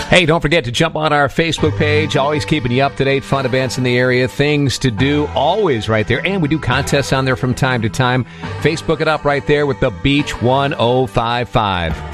Hey, don't forget to jump on our Facebook page. Always keeping you up to date. Fun events in the area. Things to do. Always right there. And we do contests on there from time to time. Facebook it up right there with the Beach 1055.